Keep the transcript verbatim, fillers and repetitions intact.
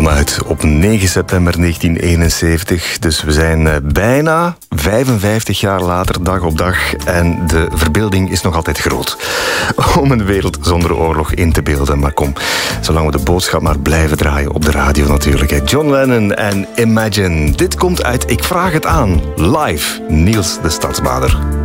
kwam uit op negen september negentien eenenzeventig. Dus we zijn bijna vijfenvijftig jaar later, dag op dag. En de verbeelding is nog altijd groot. Om een wereld zonder oorlog in te beelden. Maar kom, zolang we de boodschap maar blijven draaien op de radio natuurlijk. John Lennon en Imagine. Dit komt uit Ik Vraag Het Aan. Live, Niels de Stadsbader.